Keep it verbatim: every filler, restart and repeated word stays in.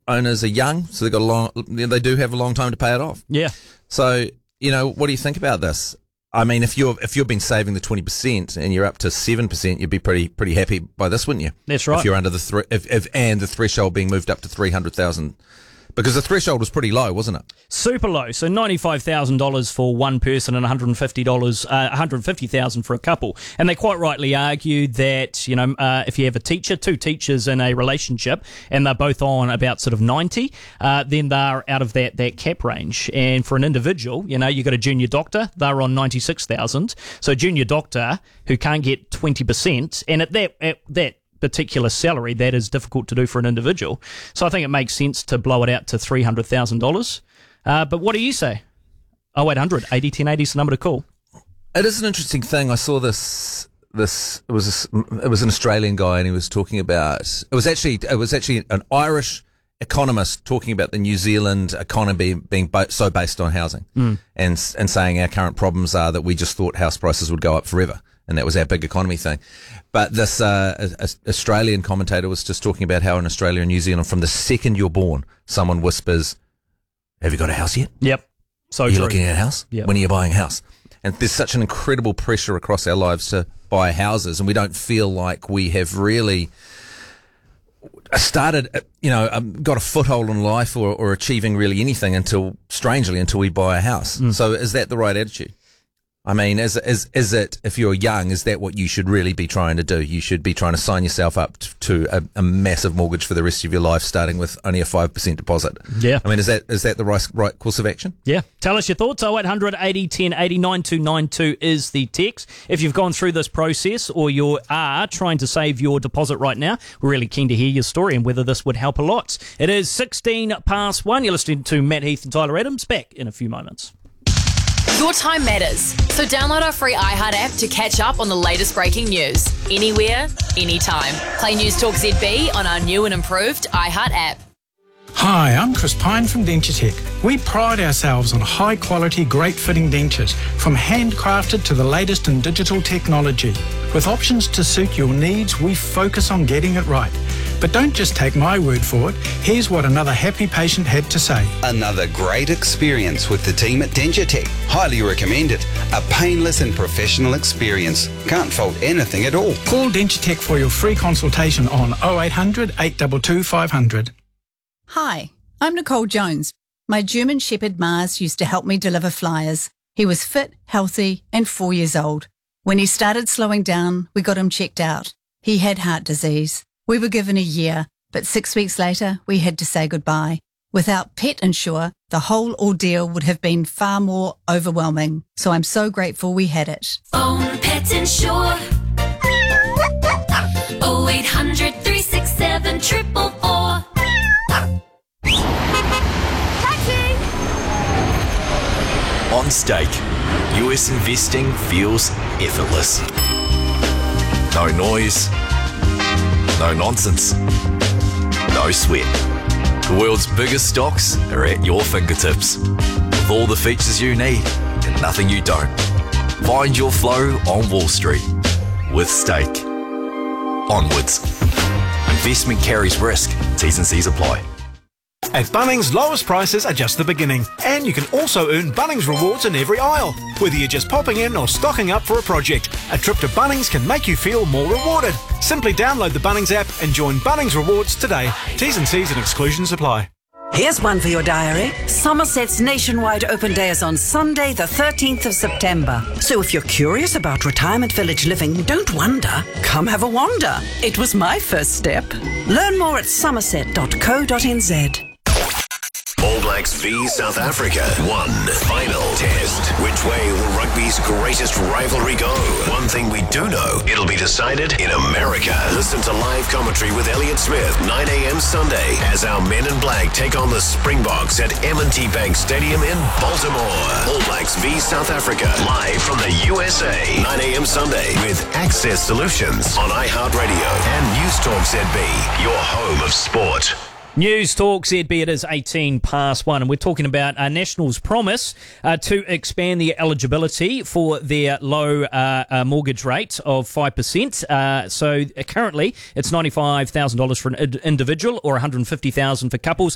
owners are young, so they've got a long, they do have a long time to pay it off. Yeah. So, you know, what do you think about this? I mean, if you're if you've been saving the twenty percent and you're up to seven percent, you'd be pretty pretty happy by this, wouldn't you? That's right. If you're under the thr- if, if and the threshold being moved up to three hundred thousand. Because the threshold was pretty low, wasn't it? Super low. So ninety-five thousand dollars for one person and one hundred fifty dollars, uh, one hundred fifty thousand dollars for a couple. And they quite rightly argue that, you know, uh, if you have a teacher, two teachers in a relationship, and they're both on about sort of ninety, uh, then they're out of that, that cap range. And for an individual, you know, you've got a junior doctor, they're on ninety-six thousand dollars. So a junior doctor who can't get twenty percent, and at that, at that, particular salary, that is difficult to do for an individual. So I think it makes sense to blow it out to three hundred thousand dollars. Uh, but what do you say? oh eight hundred, eighty, ten eighty is the number to call. It is an interesting thing. I saw this, this, it was, a, it was an Australian guy and he was talking about, it was actually, it was actually an Irish economist talking about the New Zealand economy being bo- so based on housing mm. and, and saying our current problems are that we just thought house prices would go up forever. And that was our big economy thing. But this uh, Australian commentator was just talking about how in Australia and New Zealand, from the second you're born, someone whispers, have you got a house yet? Yep. So Are you true. looking at a house? Yep. When are you buying a house? And there's such an incredible pressure across our lives to buy houses, and we don't feel like we have really started, you know, um, got a foothold in life or, or achieving really anything until, strangely, until we buy a house. Mm. So is that the right attitude? I mean, is, is, is it, if you're young, is that what you should really be trying to do? You should be trying to sign yourself up t- to a, a massive mortgage for the rest of your life, starting with only a five percent deposit. Yeah. I mean, is that is that the right, right course of action? Yeah. Tell us your thoughts. oh eight hundred, eighty, ten eighty, nine two nine two is the text. If you've gone through this process or you are trying to save your deposit right now, we're really keen to hear your story and whether this would help a lot. It is sixteen past one. You're listening to Matt Heath and Tyler Adams. Back in a few moments. Your time matters, so download our free iHeart app to catch up on the latest breaking news. Anywhere, anytime. Play News Talk Z B on our new and improved iHeart app. Hi, I'm Chris Pine from Dentutech. We pride ourselves on high-quality, great-fitting dentures, from handcrafted to the latest in digital technology. With options to suit your needs, we focus on getting it right. But don't just take my word for it. Here's what another happy patient had to say. Another great experience with the team at Dentutech. Highly recommend it. A painless and professional experience. Can't fault anything at all. Call Dentutech for your free consultation on oh eight hundred, eight two two, five hundred. Hi, I'm Nicole Jones. My German Shepherd Mars used to help me deliver flyers. He was fit, healthy, and four years old. When he started slowing down, we got him checked out. He had heart disease. We were given a year, but six weeks later, we had to say goodbye. Without Pet Insure, the whole ordeal would have been far more overwhelming. So I'm so grateful we had it. Phone Pet Insure. oh eight hundred, three six seven, four four four. Taxi! On Stake, U S investing feels effortless. No noise, no nonsense, no sweat. The world's biggest stocks are at your fingertips, with all the features you need and nothing you don't. Find your flow on Wall Street with Stake. Onwards. Investment carries risk. T's and C's apply. At Bunnings, lowest prices are just the beginning, and you can also earn Bunnings rewards in every aisle. Whether you're just popping in or stocking up for a project, a trip to Bunnings can make you feel more rewarded. Simply download the Bunnings app and join Bunnings Rewards today. T's and C's and exclusions apply. Here's one for your diary. Somerset's nationwide open day is on Sunday, the thirteenth of September. So if you're curious about retirement village living, don't wonder. Come have a wander. It was my first step. Learn more at somerset dot co dot n z. All Blacks v South Africa. One final test. Which way will rugby's greatest rivalry go? One thing we do know, it'll be decided in America. Listen to live commentary with Elliot Smith, nine a.m. Sunday, as our men in black take on the Springboks at M and T Bank Stadium in Baltimore. All Blacks v South Africa, live from the U S A, nine a.m. Sunday, with Access Solutions on iHeartRadio and News Talk Z B, your home of sport. News Talk Z B, it is eighteen past one, and we're talking about uh, National's promise uh, to expand the eligibility for their low uh, uh, mortgage rate of five percent. Uh, so uh, currently it's ninety-five thousand dollars for an individual or one hundred fifty thousand dollars for couples.